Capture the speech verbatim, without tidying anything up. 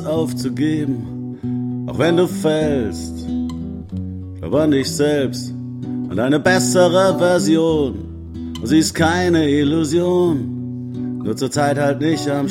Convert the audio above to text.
aufzugeben, auch wenn du fällst. Glaub an dich selbst, an deine bessere Version. Und sie ist keine Illusion, nur zur Zeit halt nicht am